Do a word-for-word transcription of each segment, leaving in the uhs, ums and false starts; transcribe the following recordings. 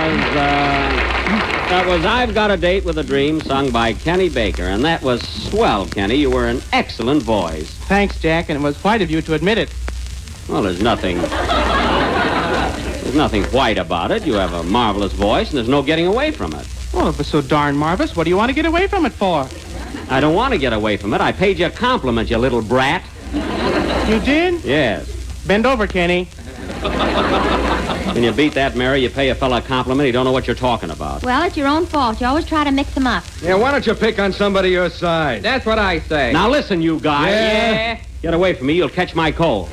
uh, that was I've Got a Date with a Dream, sung by Kenny Baker. And that was swell, Kenny. You were an excellent voice. Thanks, Jack, and it was white of you to admit it. Well, there's nothing... There's nothing white about it. You have a marvelous voice, and there's no getting away from it. Well, if it's so darn marvelous, what do you want to get away from it for? I don't want to get away from it. I paid you a compliment, you little brat. You did? Yes. Bend over, Kenny. When you beat that, Mary, you pay a fella a compliment, you don't know what you're talking about. Well, it's your own fault. You always try to mix them up. Yeah, why don't you pick on somebody your side? That's what I say. Now listen, you guys. Yeah? Get away from me, you'll catch my cold.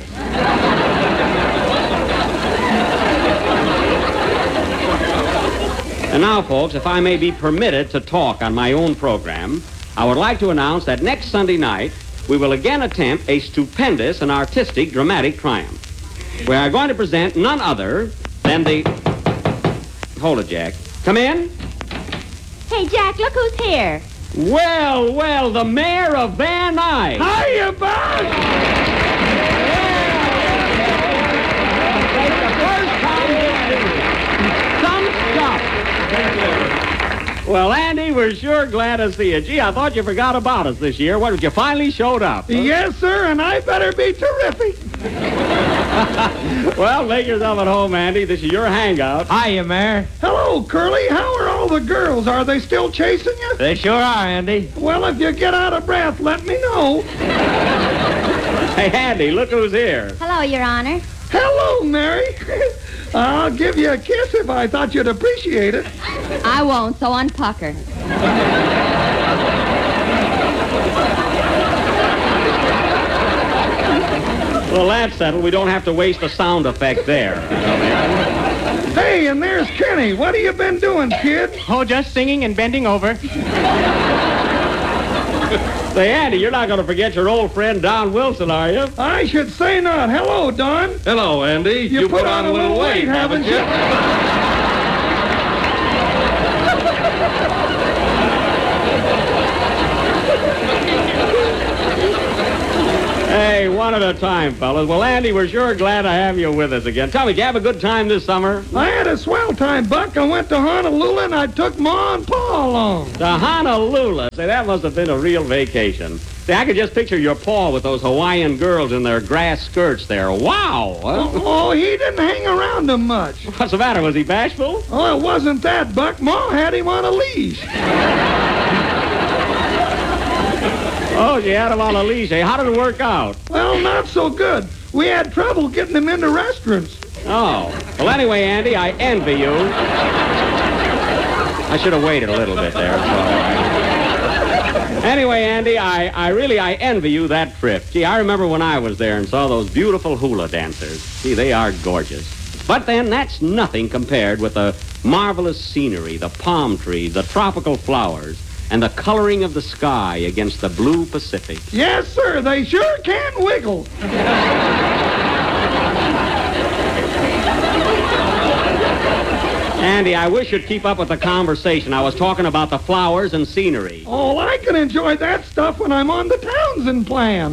And now, folks, if I may be permitted to talk on my own program, I would like to announce that next Sunday night, we will again attempt a stupendous and artistic dramatic triumph. We are going to present none other than the... Hold it, Jack. Come in. Hey, Jack, look who's here. Well, well, the mayor of Van Nuys. Hiya, Bud! Some stuff. Well, Andy, we're sure glad to see you. Gee, I thought you forgot about us this year. What, you finally showed up? Huh? Yes, sir, and I better be terrific. Well, make yourself at home, Andy. This is your hangout. Hiya, Mayor. Hello, Curly. How are all the girls? Are they still chasing you? They sure are, Andy. Well, if you get out of breath, let me know. Hey, Andy, look who's here. Hello, Your Honor. Hello, Mary. I'll give you a kiss if I thought you'd appreciate it. I won't, so unpucker. Well, that's settled. We don't have to waste a sound effect there. Hey, and there's Kenny. What have you been doing, kid? Oh, just singing and bending over. Say, Andy, you're not going to forget your old friend Don Wilson, are you? I should say not. Hello, Don. Hello, Andy. You, put, on, a little weight, haven't you? Hey, one at a time, fellas. Well, Andy, we're sure glad to have you with us again. Tell me, did you have a good time this summer? I had a swell time, Buck. I went to Honolulu and I took Ma and Pa along. To Honolulu. Say, that must have been a real vacation. See, I could just picture your Pa with those Hawaiian girls in their grass skirts there. Wow! Huh? Oh, oh, he didn't hang around them much. What's the matter? Was he bashful? Oh, it wasn't that, Buck. Ma had him on a leash. Oh, you had him on a leash. Hey, how did it work out? Well, not so good. We had trouble getting him into restaurants. Oh. Well, anyway, Andy, I envy you. I should have waited a little bit there. So. Anyway, Andy, I, I really, I envy you that trip. Gee, I remember when I was there and saw those beautiful hula dancers. Gee, they are gorgeous. But then that's nothing compared with the marvelous scenery, the palm trees, the tropical flowers, and the coloring of the sky against the blue Pacific. Yes, sir. They sure can wiggle. Andy, I wish you'd keep up with the conversation. I was talking about the flowers and scenery. Oh, I can enjoy that stuff when I'm on the Townsend plan.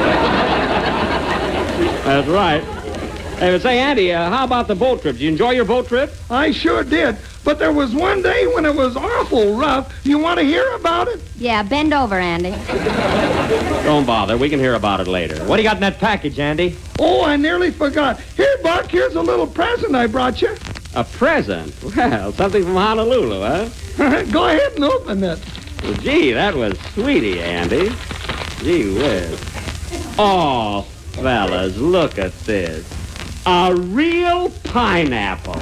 That's right. Hey, but say, Andy, uh, how about the boat trip? Did you enjoy your boat trip? I sure did. But there was one day when it was awful rough. You want to hear about it? Yeah, bend over, Andy. Don't bother. We can hear about it later. What do you got in that package, Andy? Oh, I nearly forgot. Here, Buck, here's a little present I brought you. A present? Well, something from Honolulu, huh? Go ahead and open it. Well, gee, that was sweetie, Andy. Gee whiz. Oh, fellas, look at this. A real pineapple.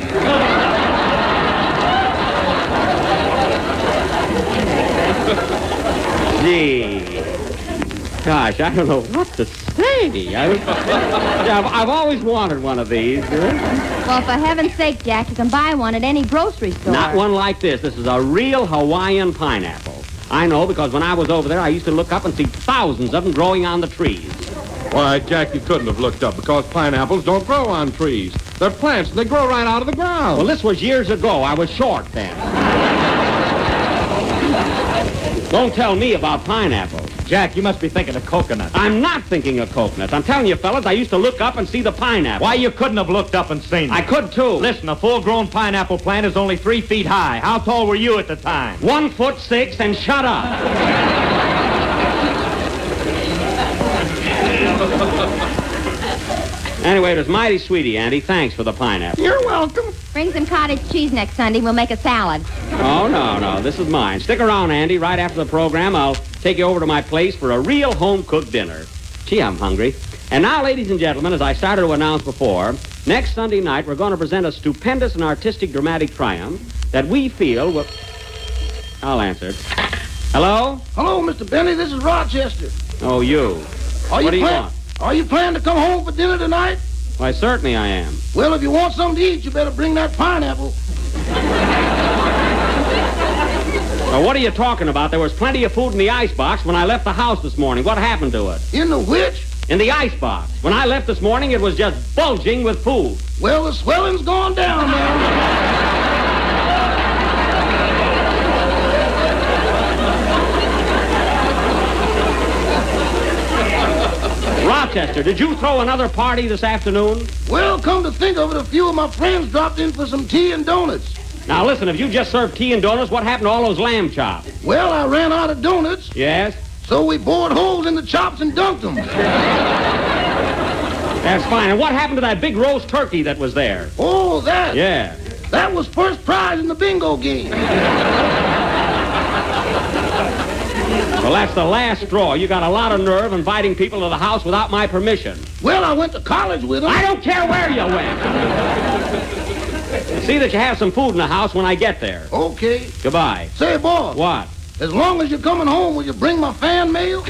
Gee. Gosh, I don't know what to say. I, I've, I've always wanted one of these. Well, for heaven's sake, Jack, you can buy one at any grocery store. Not one like this. This is a real Hawaiian pineapple. I know because when I was over there, I used to look up and see thousands of them growing on the trees. Why, Jack, you couldn't have looked up because pineapples don't grow on trees. They're plants, and they grow right out of the ground. Well, this was years ago. I was short then. Don't tell me about pineapples. Jack, you must be thinking of coconut. I'm not thinking of coconuts. I'm telling you, fellas, I used to look up and see the pineapple. Why, you couldn't have looked up and seen it. I could, too. Listen, a full-grown pineapple plant is only three feet high. How tall were you at the time? One foot six, and shut up. Anyway, it was mighty sweetie, Andy. Thanks for the pineapple. You're welcome. Bring some cottage cheese next Sunday. We'll make a salad. Oh, no, no. This is mine. Stick around, Andy. Right after the program, I'll take you over to my place for a real home-cooked dinner. Gee, I'm hungry. And now, ladies and gentlemen, as I started to announce before, next Sunday night we're going to present a stupendous and artistic dramatic triumph that we feel will... I'll answer it. Hello? Hello, Mister Benny. This is Rochester. Oh, you. Are What do you plan- want? Are you planning to come home for dinner tonight? Why, certainly I am. Well, if you want something to eat, you better bring that pineapple. Now, what are you talking about? There was plenty of food in the icebox when I left the house this morning. What happened to it? In the which? In the icebox. When I left this morning, it was just bulging with food. Well, the swelling's gone down now. Rochester, did you throw another party this afternoon? Well, come to think of it, a few of my friends dropped in for some tea and donuts. Now, listen, if you just served tea and donuts, what happened to all those lamb chops? Well, I ran out of donuts, Yes? so we bored holes in the chops and dunked them. That's fine. And what happened to that big roast turkey that was there? Oh, that. Yeah. That was first prize in the bingo game. Well, that's the last straw. You got a lot of nerve inviting people to the house without my permission. Well, I went to college with them. I don't care where you went. See that you have some food in the house when I get there. Okay. Goodbye. Say, boy. What? As long as you're coming home, will you bring my fan mail?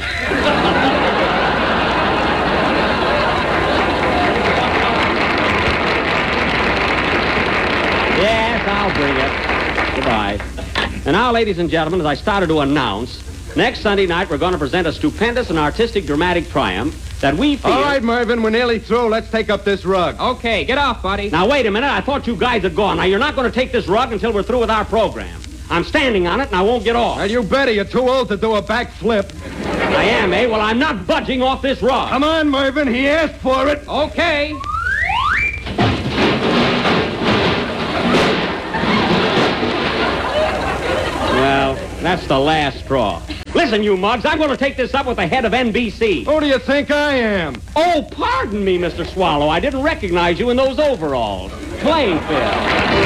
Yes, I'll bring it. Goodbye. And now, ladies and gentlemen, as I started to announce, next Sunday night we're going to present a stupendous and artistic dramatic triumph that we feel... All right, Mervyn, we're nearly through. Let's take up this rug. Okay, get off, buddy. Now, wait a minute. I thought you guys had gone. Now, you're not going to take this rug until we're through with our program. I'm standing on it, and I won't get off. Well, you better. You're too old to do a backflip. I am, eh? Well, I'm not budging off this rug. Come on, Mervyn. He asked for it. Okay. Well, that's the last straw. Listen, you mugs, I'm going to take this up with the head of N B C. Who do you think I am? Oh, pardon me, Mister Swallow. I didn't recognize you in those overalls. Playing field.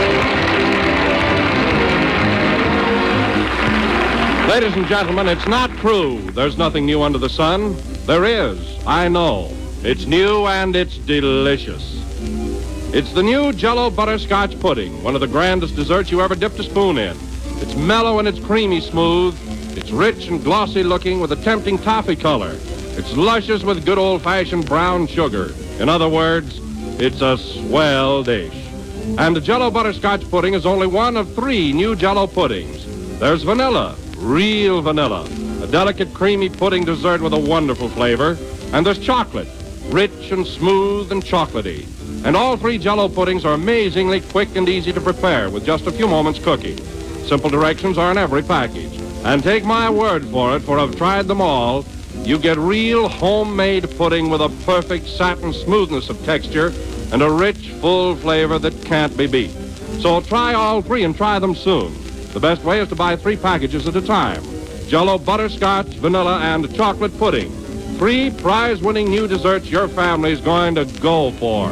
Ladies and gentlemen, it's not true. There's nothing new under the sun. There is. I know. It's new and it's delicious. It's the new Jell-O Butterscotch Pudding, one of the grandest desserts you ever dipped a spoon in. It's mellow and it's creamy smooth. It's rich and glossy looking with a tempting toffee color. It's luscious with good old-fashioned brown sugar. In other words, it's a swell dish. And the Jell-O Butterscotch Pudding is only one of three new Jell-O puddings. There's vanilla, real vanilla, a delicate creamy pudding dessert with a wonderful flavor. And there's chocolate, rich and smooth and chocolatey. And all three Jell-O puddings are amazingly quick and easy to prepare with just a few moments cooking. Simple directions are in every package. And take my word for it, for I've tried them all. You get real homemade pudding with a perfect satin smoothness of texture and a rich, full flavor that can't be beat. So try all three and try them soon. The best way is to buy three packages at a time. Jell-O Butterscotch, Vanilla, and Chocolate Pudding. Three prize-winning new desserts your family's going to go for.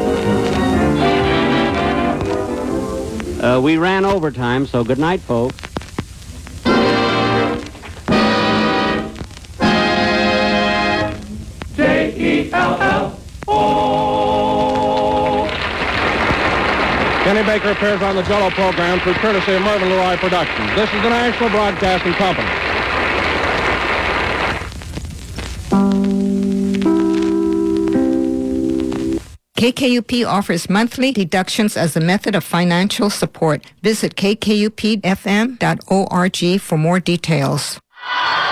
Uh, we ran overtime, so good night, folks. J E L L O. Kenny Baker appears on the Jell-O program through courtesy of Mervyn LeRoy Productions. This is the National Broadcasting Company. K K U P offers monthly deductions as a method of financial support. Visit k k u p f m dot org for more details.